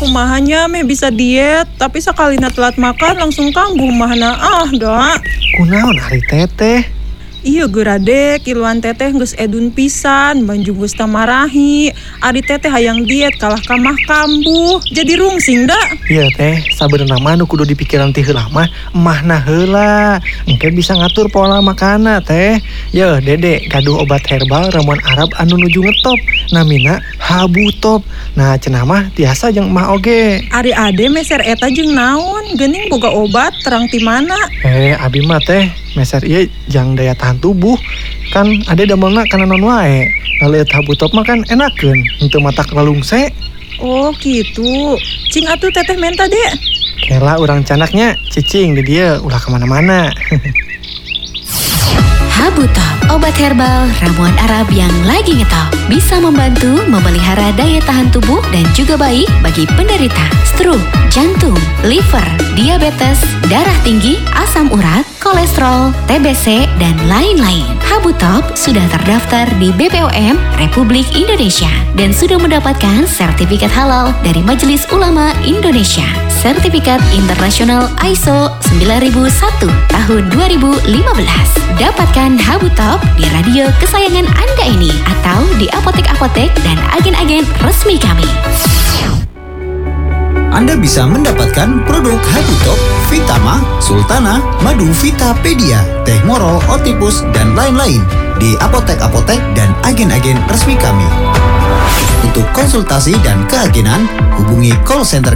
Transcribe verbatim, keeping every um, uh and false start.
kumahanya meh bisa diet, tapi sakalina telat makan langsung kambuh mahna ah dak. Kunaon ari teteh? Iya gerade, kiluan teteh geus edun pisan, banjung geus tamarahi. Ari teteh hayang diet kalah kamah kambuh, jadi rungsing dak. Iya teh, sabenerna mah nu kudu dipikiran ti heula mah emahna heula. Engke bisa ngatur pola makana teh. Yeuh Dede, gaduh obat herbal ramuan Arab anu nuju ngetop. Namina Habu Top. Nah cenah mah tiasa jeung emah oge. Ari ade meser eta jeung naon, geuning boga obat terang ti mana? Eh abi mah teh meser ieu jang daya tahan tubuh. Kan ade damelna kana non wae. Ngaliat Habu Top mah kan enakeun, henteu matak lalungse. Oh gitu, cing atuh teteh menta dek. Kela urang canaknya cicing di dia ulah kemana-mana. Habu Top, obat herbal ramuan Arab yang lagi ngetop. Bisa membantu memelihara daya tahan tubuh dan juga baik bagi penderita stroke, jantung, liver, diabetes, darah tinggi, asam urat, kolesterol, T B C, dan lain-lain. Habu Top sudah terdaftar di B P O M Republik Indonesia dan sudah mendapatkan sertifikat halal dari Majelis Ulama Indonesia. Sertifikat internasional I S O sembilan ribu satu tahun dua ribu lima belas. Dapatkan Habu Top di radio kesayangan Anda ini atau di apotek-apotek dan agen-agen resmi kami. Anda bisa mendapatkan produk Habu Top, Vitama, Sultana, Madu Vitapedia, Teh Moro, Otipus, dan lain-lain di apotek-apotek dan agen-agen resmi kami. Untuk konsultasi dan keagenan, hubungi call center